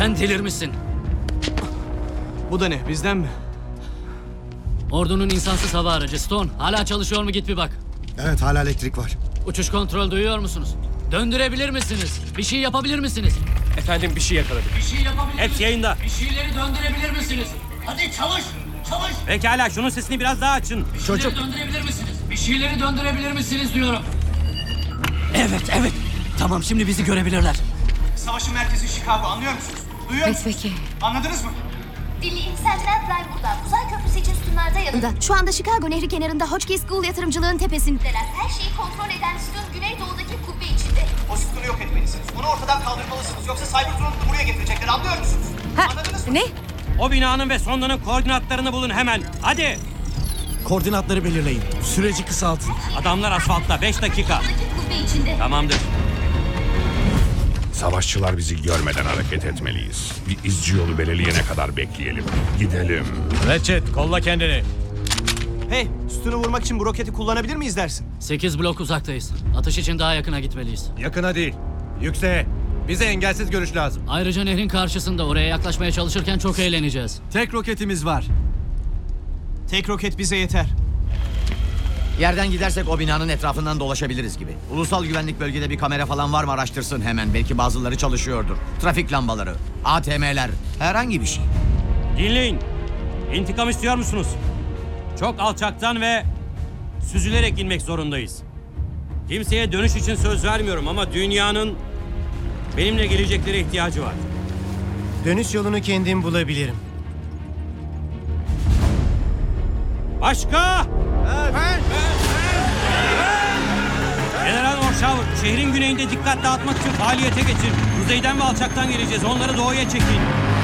Sen delirmişsin. Bu da ne? Bizden mi? Ordunun insansız hava aracı Stone. Hala çalışıyor mu, git bir bak. Evet, hala elektrik var. Uçuş kontrol duyuyor musunuz? Döndürebilir misiniz? Bir şey yapabilir misiniz? Efendim bir şey yakaladık. Bir şey yapabilir Hepsi misiniz? yayında. Bir şeyleri döndürebilir misiniz? Hadi çalış! Çalış! Pekala şunun sesini biraz daha açın. Bir şeyleri döndürebilir misiniz? Bir şeyleri döndürebilir misiniz diyorum. Evet. Tamam, şimdi bizi görebilirler. Savaşın merkezi Chicago, anlıyor musunuz? Duyuyor musunuz? Peki. Anladınız mı? Dinleyin, Sentinel Prime burada. Uzay köprüsü için sütunlarda yanında. Şu anda Chicago Nehri kenarında Hotchkiss School yatırımcılığın tepesindeler. Her şeyi kontrol eden sütun güneydoğudaki kubbe içinde. O sütunu yok etmelisiniz. Onu ortadan kaldırmalısınız. Yoksa Cybertron'u buraya getirecekler, anlıyor musunuz? Anladınız mı? Ne? O binanın ve sondanın koordinatlarını bulun hemen. Hadi. Koordinatları belirleyin. Süreci kısaltın. Adamlar asfaltta 5 dakika. Oradaki kubbe içinde. Tamamdır. Savaşçılar bizi görmeden hareket etmeliyiz. Bir izci yolu belirleyene kadar bekleyelim. Gidelim. Ratchet, kolla kendini. Hey, sütunu vurmak için bu roketi kullanabilir miyiz dersin? 8 blok uzaktayız. Atış için daha yakına gitmeliyiz. Yakına değil, yükseğe. Bize engelsiz görüş lazım. Ayrıca nehrin karşısında, oraya yaklaşmaya çalışırken çok eğleneceğiz. Tek roketimiz var. Tek roket bize yeter. Yerden gidersek o binanın etrafından dolaşabiliriz gibi. Ulusal güvenlik bölgede bir kamera falan var mı araştırsın hemen. Belki bazıları çalışıyordur. Trafik lambaları, ATM'ler, herhangi bir şey. Dinleyin. İntikam istiyor musunuz? Çok alçaktan ve süzülerek inmek zorundayız. Kimseye dönüş için söz vermiyorum ama dünyanın benimle geleceklere ihtiyacı var. Dönüş yolunu kendim bulabilirim. Başka? General Warshauer, şehrin güneyinde dikkat dağıtmak için faaliyete geçin. Kuzeyden ve alçaktan geleceğiz. Onları doğuya çekin.